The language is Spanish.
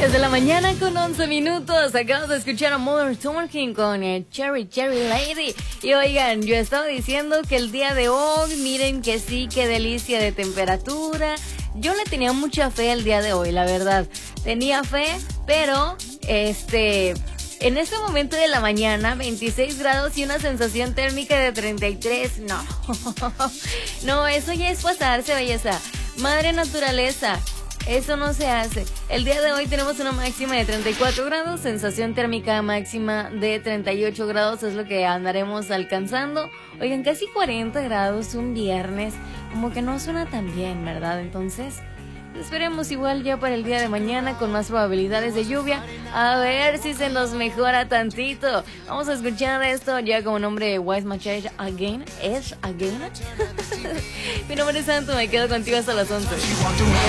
10 de la mañana con 11 minutos. Acabamos de escuchar a Modern Talking con Cherry Lady. Y oigan, yo estaba diciendo que el día de hoy, miren que sí, qué delicia de temperatura. Yo le tenía mucha fe el día de hoy, la verdad. Tenía fe, pero en este momento de la mañana, 26 grados y una sensación térmica de 33. No, no, eso ya es pasarse, belleza. Madre naturaleza, eso no se hace. El día de hoy tenemos una máxima de 34 grados, sensación térmica máxima de 38 grados, es lo que andaremos alcanzando. Oigan, casi 40 grados un viernes, como que no suena tan bien, ¿verdad? Entonces, esperemos igual ya para el día de mañana con más probabilidades de lluvia. A ver si se nos mejora tantito. Vamos a escuchar esto ya como nombre Wise Machine Again. ¿Es Again? Mi nombre es Santo, me quedo contigo hasta las 11.